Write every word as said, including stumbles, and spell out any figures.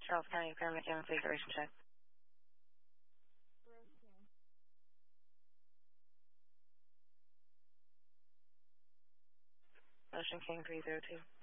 Charles County Paramedic Ambulance Duration Check. Motion King three zero two.